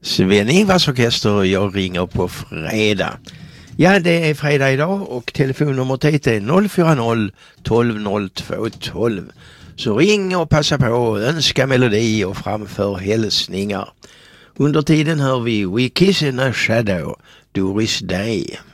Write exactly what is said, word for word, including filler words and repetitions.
Sven-Ingvars orkester, jag ringer på fredag. Ja, det är fredag idag och telefonnumret hit är noll fyra noll tolv noll två tolv. Så ring och passa på och önska melodi och framför hälsningar. Under tiden hör vi We Kiss in a Shadow, Doris Day.